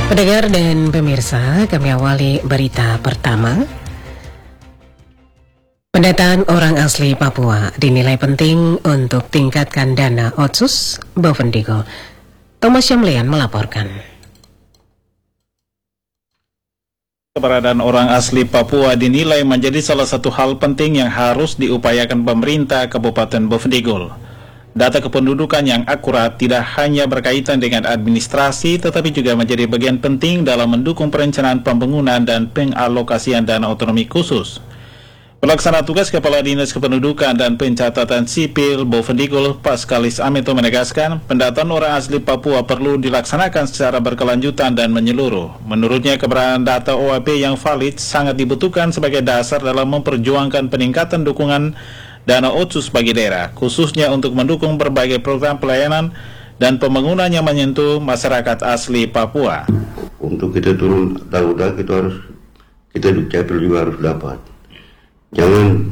Pendengar dan pemirsa, kami awali berita pertama. Pendataan orang asli Papua dinilai penting untuk tingkatkan dana Otsus Bovendigul. Thomas Syamlian melaporkan. Keberadaan orang asli Papua dinilai menjadi salah satu hal penting yang harus diupayakan pemerintah Kabupaten Bovendigul. Data kependudukan yang akurat tidak hanya berkaitan dengan administrasi, tetapi juga menjadi bagian penting dalam mendukung perencanaan pembangunan dan pengalokasian dana otonomi khusus. Pelaksana tugas Kepala Dinas Kependudukan dan Pencatatan Sipil Bovendigul, Paskalis Ameto menegaskan, pendataan orang asli Papua perlu dilaksanakan secara berkelanjutan dan menyeluruh. Menurutnya, keberadaan data OAP yang valid sangat dibutuhkan sebagai dasar dalam memperjuangkan peningkatan dukungan dana Otsus bagi daerah, khususnya untuk mendukung berbagai program pelayanan dan pembangunan yang menyentuh masyarakat asli Papua. Untuk kita turun darurat, kita dukcapil juga harus dapat. Jangan,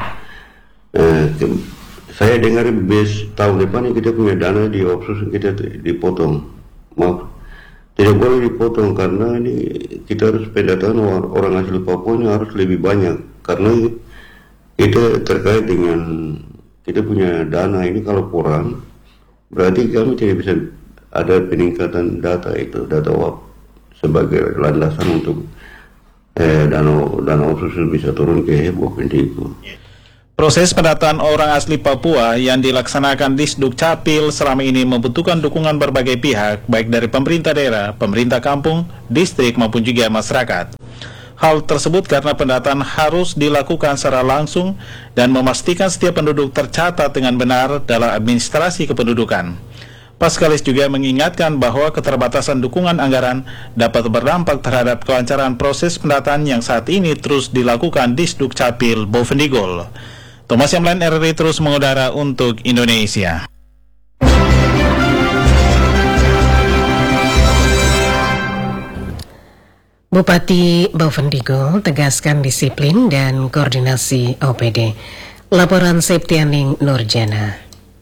saya dengar tahun depan kita punya dana di Otsus kita dipotong. Maaf, tidak boleh dipotong karena ini kita harus pendataan orang asli Papua ini harus lebih banyak karena kita terkait dengan kita punya dana ini kalau kurang berarti kami tidak bisa ada peningkatan data WAP sebagai landasan untuk dana Otsus bisa turun ke Bovendigul. Proses pendataan orang asli Papua yang dilaksanakan di Sdukcapil selama ini membutuhkan dukungan berbagai pihak, baik dari pemerintah daerah, pemerintah kampung, distrik maupun juga masyarakat. Hal tersebut karena pendataan harus dilakukan secara langsung dan memastikan setiap penduduk tercatat dengan benar dalam administrasi kependudukan. Paskalis juga mengingatkan bahwa keterbatasan dukungan anggaran dapat berdampak terhadap kelancaran proses pendataan yang saat ini terus dilakukan di Sdukcapil Bovendigul. Thomas Syamlian, RRI terus mengudara untuk Indonesia. Bupati Bovendigul tegaskan disiplin dan koordinasi OPD. Laporan Septianing Nurjana.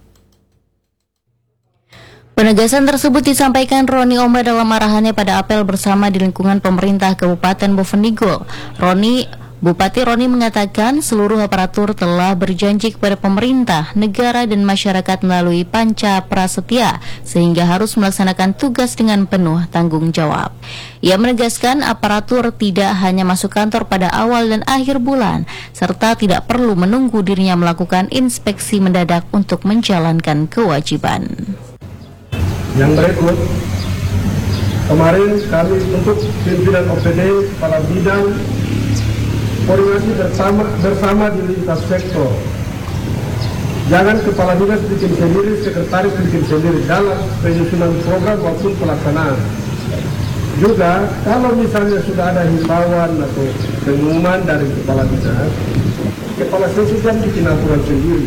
Penegasan tersebut disampaikan Roni Omba dalam arahannya pada apel bersama di lingkungan pemerintah Kabupaten Bovendigul. Bupati Roni mengatakan seluruh aparatur telah berjanji kepada pemerintah, negara dan masyarakat melalui Panca Prasetya sehingga harus melaksanakan tugas dengan penuh tanggung jawab. Ia menegaskan aparatur tidak hanya masuk kantor pada awal dan akhir bulan, serta tidak perlu menunggu dirinya melakukan inspeksi mendadak untuk menjalankan kewajiban. Yang berikut, kemarin kami untuk pimpinan OPD pada bidang koordinasi bersama di lintas sektor. Jangan kepala dinas bikin sendiri, sekretaris bikin sendiri dalam penyusunan program maupun pelaksanaan. Juga kalau misalnya sudah ada himbauan atau pengumuman dari kepala dinas, kepala seksi kan bikin aturan sendiri.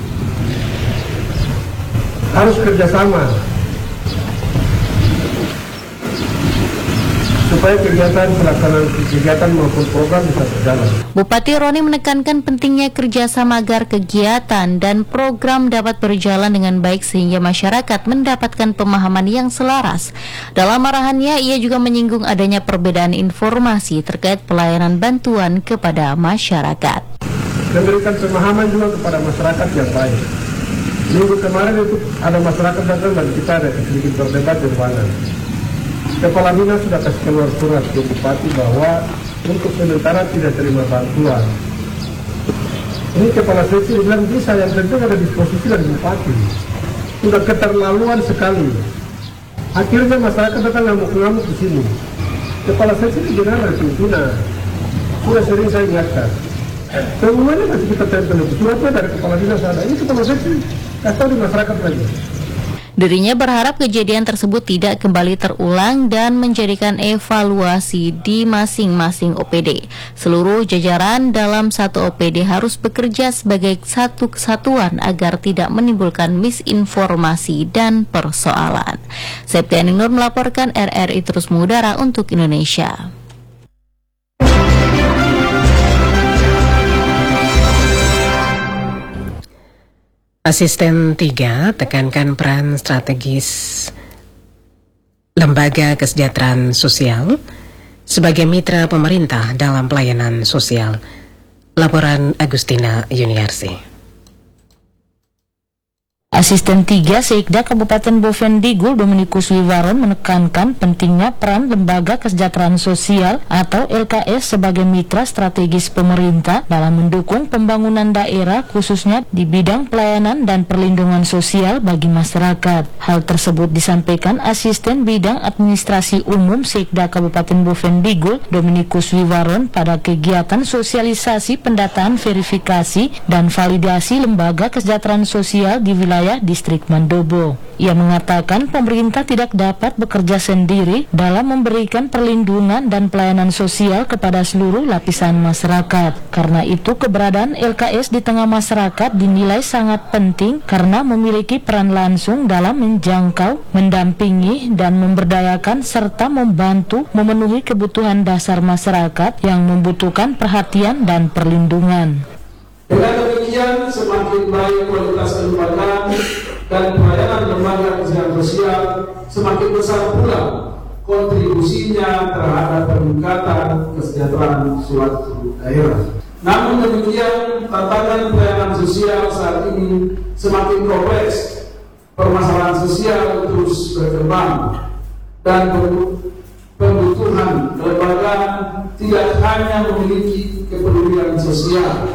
Harus kerjasama supaya kegiatan maupun program bisa berjalan. Bupati Roni menekankan pentingnya kerjasama agar kegiatan dan program dapat berjalan dengan baik sehingga masyarakat mendapatkan pemahaman yang selaras. Dalam arahannya, ia juga menyinggung adanya perbedaan informasi terkait pelayanan bantuan kepada masyarakat. Memberikan pemahaman juga kepada masyarakat yang baik. Minggu kemarin itu ada masyarakat datang dan kita ada sedikit berdebat di ruangan. Kepala dinas sudah kasih keluar surat ke bupati bahwa untuk sementara tidak terima bantuan. Ini kepala seksi bilang bisa, yang penting ada disposisi dari bupati. Sudah keterlaluan sekali. Akhirnya masyarakat datang ngamuk-ngamuk di sini. Kepala seksi itu general pimpinan. Sudah sering saya ingatkan. Pengumumannya masih kita tempel itu. Suratnya dari kepala dinas ada. Ini kepala seksi. Kasih tahu di masyarakat lagi. Dirinya berharap kejadian tersebut tidak kembali terulang dan menjadikan evaluasi di masing-masing OPD. Seluruh jajaran dalam satu OPD harus bekerja sebagai satu kesatuan agar tidak menimbulkan misinformasi dan persoalan. Septianing Nur melaporkan, RRI terus mengudara untuk Indonesia. Asisten 3 tekankan peran strategis lembaga kesejahteraan sosial sebagai mitra pemerintah dalam pelayanan sosial. Laporan Agustina Yuniarsi. Asisten 3 Sekda Kabupaten Bovendigul Dominikus Wiwaron menekankan pentingnya peran Lembaga Kesejahteraan Sosial atau LKS sebagai mitra strategis pemerintah dalam mendukung pembangunan daerah khususnya di bidang pelayanan dan perlindungan sosial bagi masyarakat. Hal tersebut disampaikan Asisten Bidang Administrasi Umum Sekda Kabupaten Bovendigul Dominikus Wiwaron pada kegiatan sosialisasi pendataan verifikasi dan validasi Lembaga Kesejahteraan Sosial di wilayah Distrik Mandobo. Ia mengatakan pemerintah tidak dapat bekerja sendiri dalam memberikan perlindungan dan pelayanan sosial kepada seluruh lapisan masyarakat. Karena itu keberadaan LKS di tengah masyarakat dinilai sangat penting karena memiliki peran langsung dalam menjangkau, mendampingi, dan memberdayakan serta membantu memenuhi kebutuhan dasar masyarakat yang membutuhkan perhatian dan perlindungan. Dengan demikian, semakin baik kualitas kelembagaan dan pelayanan lembaga kesejahteraan sosial, semakin besar pula kontribusinya terhadap peningkatan kesejahteraan suatu daerah. Namun demikian, tantangan pelayanan sosial saat ini semakin kompleks. Permasalahan sosial terus berkembang dan pembutuhan kelembagaan tidak hanya memiliki kepedulian sosial,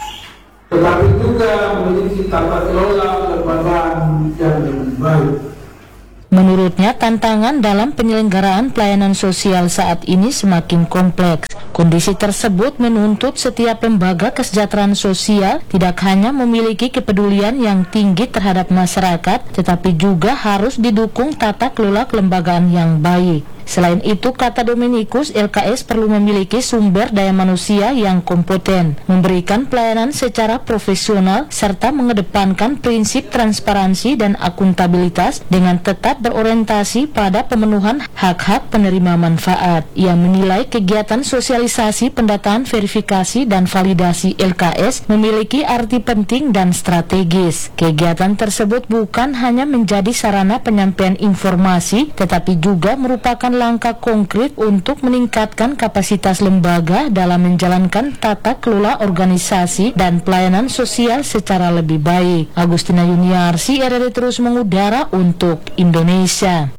tetapi juga memiliki tata kelola kelembagaan yang lebih baik. Menurutnya, tantangan dalam penyelenggaraan pelayanan sosial saat ini semakin kompleks. Kondisi tersebut menuntut setiap lembaga kesejahteraan sosial tidak hanya memiliki kepedulian yang tinggi terhadap masyarakat, tetapi juga harus didukung tata kelola kelembagaan yang baik. Selain itu, kata Dominikus, LKS perlu memiliki sumber daya manusia yang kompeten, memberikan pelayanan secara profesional, serta mengedepankan prinsip transparansi dan akuntabilitas dengan tetap berorientasi pada pemenuhan hak-hak penerima manfaat. Ia menilai kegiatan sosialisasi pendataan verifikasi dan validasi LKS memiliki arti penting dan strategis. Kegiatan tersebut bukan hanya menjadi sarana penyampaian informasi, tetapi juga merupakan langkah konkret untuk meningkatkan kapasitas lembaga dalam menjalankan tata kelola organisasi dan pelayanan sosial secara lebih baik. Agustina Yuniarsi, RRI terus mengudara untuk Indonesia.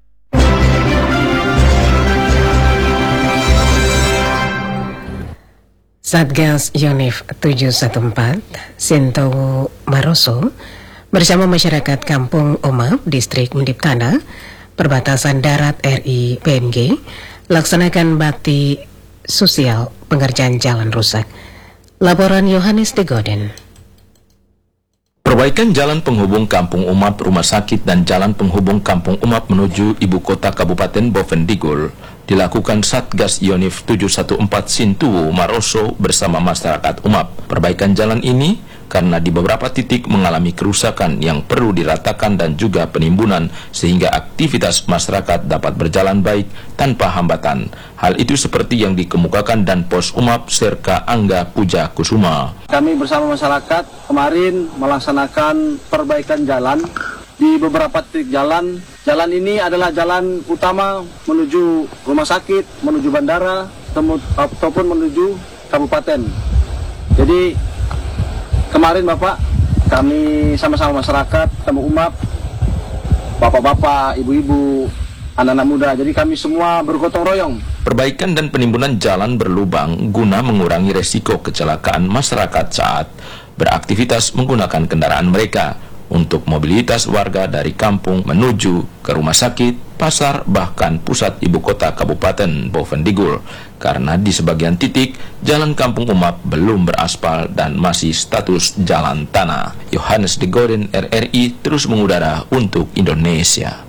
Satgas Yonif 714 Sinto Maroso bersama masyarakat Kampung Omap, Distrik Mendiptana, Perbatasan Darat RI PNG, laksanakan bakti sosial pengerjaan jalan rusak. Laporan Yohanes Degoden. Perbaikan jalan penghubung Kampung Omap Rumah Sakit dan jalan penghubung Kampung Omap menuju ibu kota Kabupaten Bovendigul dilakukan Satgas Yonif 714 Sinto Maroso bersama masyarakat Omap. Perbaikan jalan ini karena di beberapa titik mengalami kerusakan yang perlu diratakan dan juga penimbunan sehingga aktivitas masyarakat dapat berjalan baik tanpa hambatan. Hal itu seperti yang dikemukakan dan Pos Omap Serka Angga Puja Kusuma. Kami bersama masyarakat kemarin melaksanakan perbaikan jalan di beberapa titik jalan. Jalan ini adalah jalan utama menuju rumah sakit, menuju bandara, ataupun menuju kabupaten. Jadi kemarin Bapak, kami sama-sama masyarakat, temu Omap, bapak-bapak, ibu-ibu, anak-anak muda, jadi kami semua bergotong royong. Perbaikan dan penimbunan jalan berlubang guna mengurangi resiko kecelakaan masyarakat saat beraktivitas menggunakan kendaraan mereka untuk mobilitas warga dari kampung menuju ke rumah sakit, pasar, bahkan pusat ibu kota Kabupaten Bovendigul. Karena di sebagian titik, jalan Kampung Omap belum beraspal dan masih status jalan tanah. Yohanes Degoden, RRI, terus mengudara untuk Indonesia.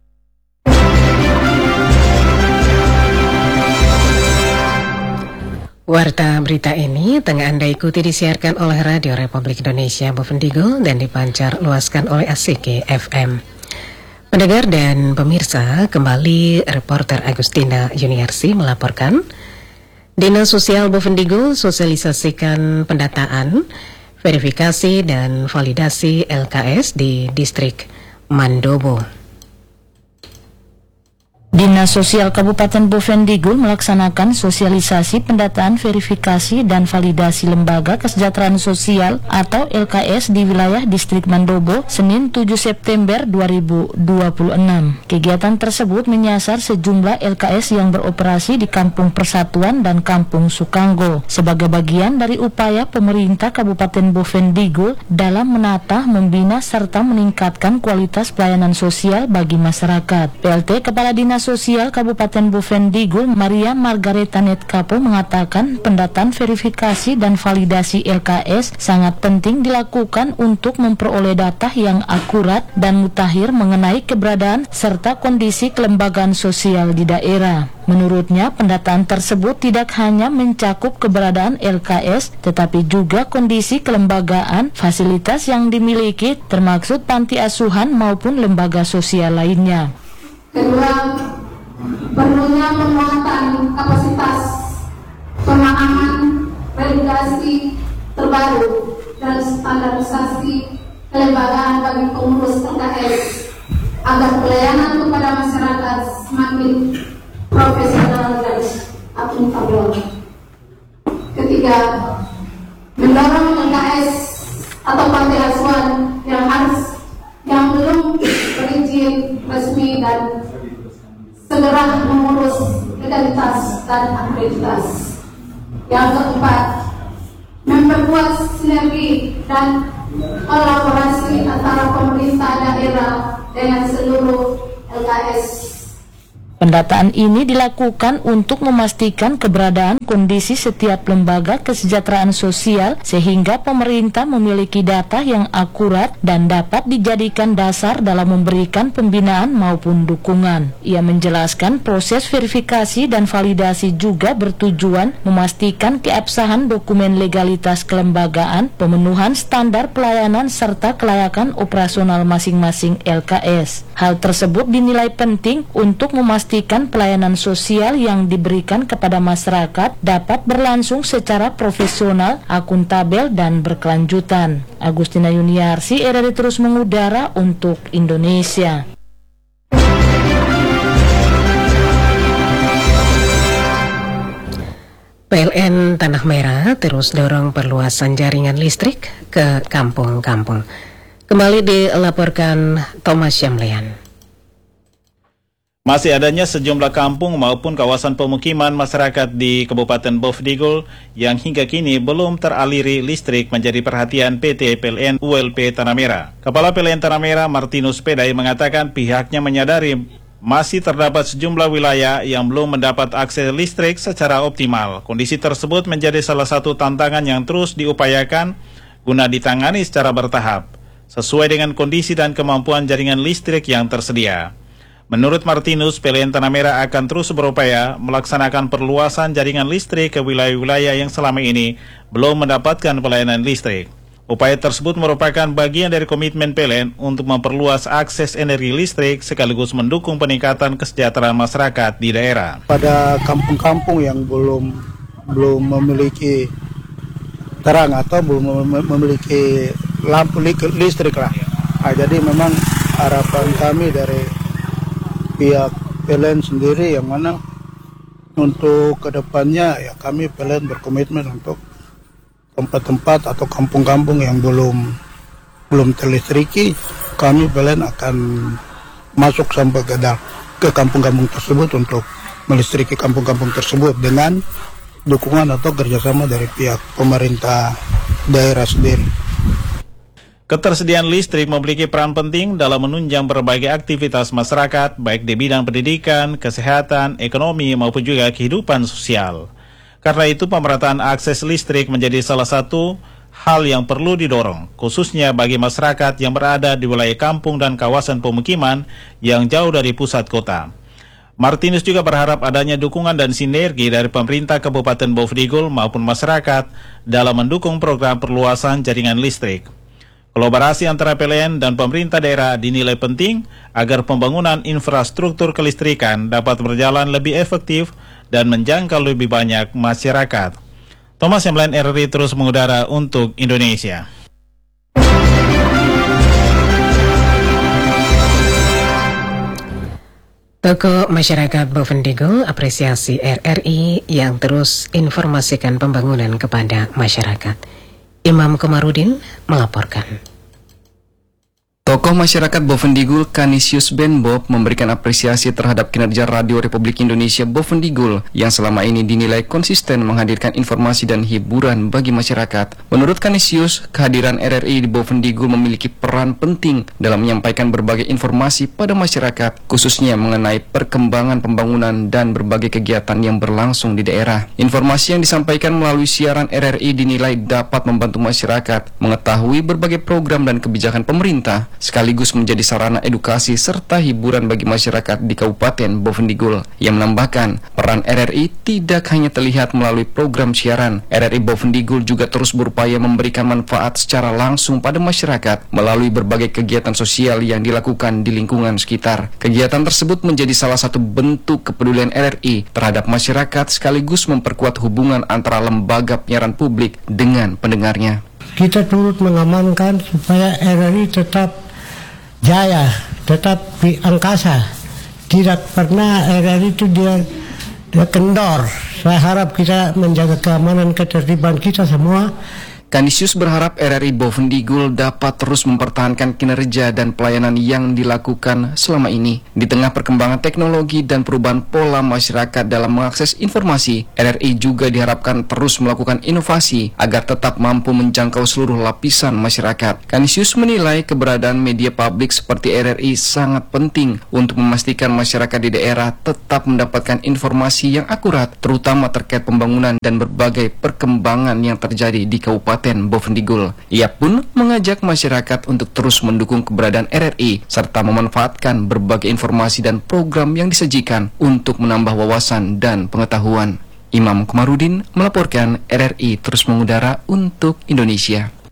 Warta berita ini tengah Anda ikuti disiarkan oleh Radio Republik Indonesia Bovendigul dan dipancar luaskan oleh ACK FM. Pendengar dan pemirsa, kembali reporter Agustina Yuniarsi melaporkan, Dinas Sosial Bovendigul sosialisasikan pendataan, verifikasi dan validasi LKS di Distrik Mandobo. Dinas Sosial Kabupaten Bovendigul melaksanakan sosialisasi pendataan verifikasi dan validasi lembaga kesejahteraan sosial atau LKS di wilayah Distrik Mandobo Senin 7 September 2026. Kegiatan tersebut menyasar sejumlah LKS yang beroperasi di Kampung Persatuan dan Kampung Sukanggo sebagai bagian dari upaya pemerintah Kabupaten Bovendigul dalam menata, membina serta meningkatkan kualitas pelayanan sosial bagi masyarakat. PLT Kepala Dinas Sosial Kabupaten Bovendigul Maria Margareta Netkapo mengatakan pendataan verifikasi dan validasi LKS sangat penting dilakukan untuk memperoleh data yang akurat dan mutakhir mengenai keberadaan serta kondisi kelembagaan sosial di daerah. Menurutnya, pendataan tersebut tidak hanya mencakup keberadaan LKS, tetapi juga kondisi kelembagaan, fasilitas yang dimiliki, termasuk panti asuhan maupun lembaga sosial lainnya. Kedua, perlunya penguatan kapasitas pemahaman regulasi terbaru dan standarisasi kelembagaan bagi pengurus LKS agar pelayanan kepada masyarakat semakin profesional dan akuntabel. Ketiga, mendorong LKS atau panti asuhan yang belum berizin resmi dan segera mengurus legalitas dan akreditas. Yang keempat, memperkuat sinergi dan kolaborasi antara pemerintah daerah dengan seluruh LKS. Pendataan ini dilakukan untuk memastikan keberadaan kondisi setiap lembaga kesejahteraan sosial sehingga pemerintah memiliki data yang akurat dan dapat dijadikan dasar dalam memberikan pembinaan maupun dukungan. Ia menjelaskan proses verifikasi dan validasi juga bertujuan memastikan keabsahan dokumen legalitas kelembagaan, pemenuhan standar pelayanan serta kelayakan operasional masing-masing LKS. Hal tersebut dinilai penting untuk memastikan pelayanan sosial yang diberikan kepada masyarakat dapat berlangsung secara profesional, akuntabel, dan berkelanjutan. Agustina Yuniarsi, RRI terus mengudara untuk Indonesia. PLN Tanah Merah terus dorong perluasan jaringan listrik ke kampung-kampung. Kembali dilaporkan Thomas Syamlian. Masih adanya sejumlah kampung maupun kawasan pemukiman masyarakat di Kabupaten Bovendigul yang hingga kini belum teraliri listrik menjadi perhatian PT PLN ULP Tanah Merah. Kepala PLN Tanah Merah Martinus Pedai mengatakan pihaknya menyadari masih terdapat sejumlah wilayah yang belum mendapat akses listrik secara optimal. Kondisi tersebut menjadi salah satu tantangan yang terus diupayakan guna ditangani secara bertahap, sesuai dengan kondisi dan kemampuan jaringan listrik yang tersedia. Menurut Martinus, PLN Tanah Merah akan terus berupaya melaksanakan perluasan jaringan listrik ke wilayah-wilayah yang selama ini belum mendapatkan pelayanan listrik. Upaya tersebut merupakan bagian dari komitmen PLN untuk memperluas akses energi listrik sekaligus mendukung peningkatan kesejahteraan masyarakat di daerah. Pada kampung-kampung yang belum memiliki terang atau belum memiliki lampu listrik lah. Jadi memang harapan kami dari pihak PLN sendiri yang mana untuk kedepannya ya kami PLN berkomitmen untuk tempat-tempat atau kampung-kampung yang belum terlistriki, kami PLN akan masuk sampai ke kampung-kampung tersebut untuk melistriki kampung-kampung tersebut dengan dukungan atau kerjasama dari pihak pemerintah daerah sendiri. Ketersediaan listrik memiliki peran penting dalam menunjang berbagai aktivitas masyarakat, baik di bidang pendidikan, kesehatan, ekonomi, maupun juga kehidupan sosial. Karena itu, pemerataan akses listrik menjadi salah satu hal yang perlu didorong, khususnya bagi masyarakat yang berada di wilayah kampung dan kawasan pemukiman yang jauh dari pusat kota. Martinus juga berharap adanya dukungan dan sinergi dari pemerintah Kabupaten Bovendigul maupun masyarakat dalam mendukung program perluasan jaringan listrik. Kolaborasi antara PLN dan pemerintah daerah dinilai penting agar pembangunan infrastruktur kelistrikan dapat berjalan lebih efektif dan menjangkau lebih banyak masyarakat. Thomas Syamlian, RRI terus mengudara untuk Indonesia. Tokoh masyarakat Bovendigul apresiasi RRI yang terus informasikan pembangunan kepada masyarakat. Imam Komarudin melaporkan. Tokoh masyarakat Bovendigul Canisius Benbob memberikan apresiasi terhadap kinerja Radio Republik Indonesia Bovendigul yang selama ini dinilai konsisten menghadirkan informasi dan hiburan bagi masyarakat. Menurut Canisius, kehadiran RRI di Bovendigul memiliki peran penting dalam menyampaikan berbagai informasi pada masyarakat, khususnya mengenai perkembangan pembangunan dan berbagai kegiatan yang berlangsung di daerah. Informasi yang disampaikan melalui siaran RRI dinilai dapat membantu masyarakat mengetahui berbagai program dan kebijakan pemerintah, sekaligus menjadi sarana edukasi serta hiburan bagi masyarakat di Kabupaten Bovendigul. Yang menambahkan, peran RRI tidak hanya terlihat melalui program siaran. RRI Bovendigul juga terus berupaya memberikan manfaat secara langsung pada masyarakat melalui berbagai kegiatan sosial yang dilakukan di lingkungan sekitar. Kegiatan tersebut menjadi salah satu bentuk kepedulian RRI terhadap masyarakat sekaligus memperkuat hubungan antara lembaga penyiaran publik dengan pendengarnya. Kita turut mengamankan supaya RRI tetap jaya, tetap di angkasa. Tidak pernah RRI itu dia kendor. Saya harap kita menjaga keamanan ketertiban kita semua. Canisius berharap RRI Bovendigul dapat terus mempertahankan kinerja dan pelayanan yang dilakukan selama ini. Di tengah perkembangan teknologi dan perubahan pola masyarakat dalam mengakses informasi, RRI juga diharapkan terus melakukan inovasi agar tetap mampu menjangkau seluruh lapisan masyarakat. Canisius menilai keberadaan media publik seperti RRI sangat penting untuk memastikan masyarakat di daerah tetap mendapatkan informasi yang akurat, terutama terkait pembangunan dan berbagai perkembangan yang terjadi di Kabupaten Bovendigul. Ia pun mengajak masyarakat untuk terus mendukung keberadaan RRI serta memanfaatkan berbagai informasi dan program yang disajikan untuk menambah wawasan dan pengetahuan. Imam Komarudin melaporkan RRI terus mengudara untuk Indonesia.